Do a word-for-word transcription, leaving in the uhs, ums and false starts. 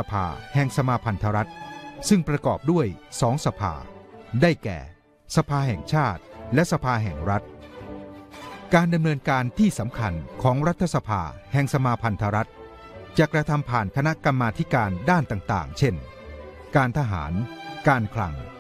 ภาแห่งสมาพันธรัฐซึ่งประกอบด้วยสองสภาได้แก่สภาแห่งชาติและสภาแห่งรัฐการดำเนินการที่สำคัญของรัฐสภาแห่งสมาพันธรัฐจะกระทำผ่านคณะกรรมาธิการด้านต่างๆเช่นการทหารการคลัง